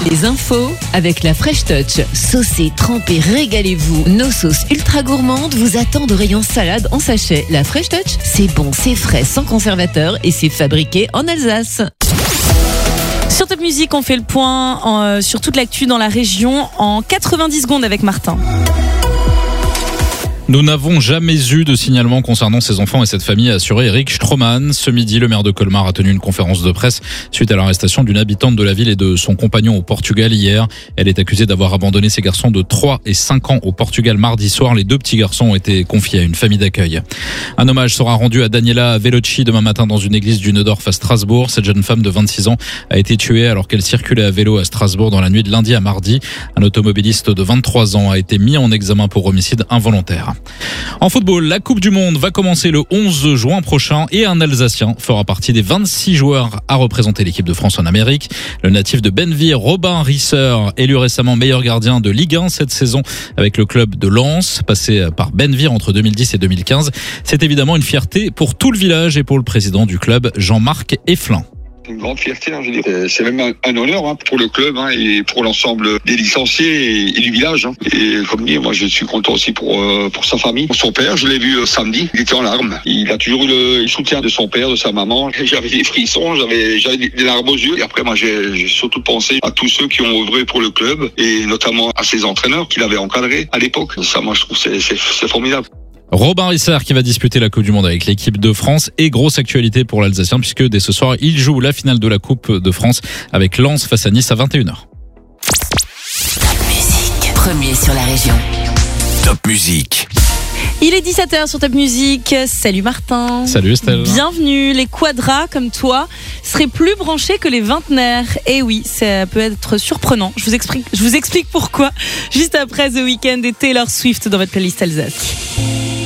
Les infos avec la Fresh Touch. Saucez, trempez, régalez-vous. Nos sauces ultra gourmandes vous attendent au rayon salade en sachet. La Fresh Touch, c'est bon, c'est frais, sans conservateur et c'est fabriqué en Alsace. Sur Top Music, on fait le point sur toute l'actu dans la région en 90 secondes avec Martin. Nous n'avons jamais eu de signalement concernant ces enfants et cette famille, a assuré Eric Stroman. Ce midi, le maire de Colmar a tenu une conférence de presse suite à l'arrestation d'une habitante de la ville et de son compagnon au Portugal hier. Elle est accusée d'avoir abandonné ses garçons de 3 et 5 ans au Portugal mardi soir. Les 2 petits garçons ont été confiés à une famille d'accueil. Un hommage sera rendu à Daniela Velocci demain matin dans une église du Neudorf à Strasbourg. Cette jeune femme de 26 ans a été tuée alors qu'elle circulait à vélo à Strasbourg dans la nuit de lundi à mardi. Un automobiliste de 23 ans a été mis en examen pour homicide involontaire. En football, la Coupe du Monde va commencer le 11 juin prochain et un Alsacien fera partie des 26 joueurs à représenter l'équipe de France en Amérique. Le natif de Benneville, Robin Risser, élu récemment meilleur gardien de Ligue 1 cette saison avec le club de Lens, passé par Benneville entre 2010 et 2015. C'est évidemment une fierté pour tout le village et pour le président du club, Jean-Marc Efflin. Une grande fierté, je veux dire. C'est même un honneur pour le club et pour l'ensemble des licenciés et du village. Et comme dit, moi je suis content aussi pour sa famille, pour son père. Je l'ai vu samedi, il était en larmes. Il a toujours eu le soutien de son père, de sa maman. J'avais des frissons, j'avais des larmes aux yeux. Et après, moi j'ai surtout pensé à tous ceux qui ont œuvré pour le club et notamment à ses entraîneurs qu'il avait encadrés à l'époque. Ça, moi je trouve c'est formidable. Robin Risser qui va disputer la Coupe du Monde avec l'équipe de France et grosse actualité pour l'Alsacien puisque dès ce soir, il joue la finale de la Coupe de France avec Lens face à Nice à 21h. Top Music, premier sur la région. Top Music. Il est 17h sur Top Music. Salut Martin. Salut Estelle. Bienvenue. Les quadras comme toi seraient plus branchés que les vingtenaires. Et oui, ça peut être surprenant. Je vous explique pourquoi. Juste après The Weeknd et Taylor Swift dans votre playlist Alsace.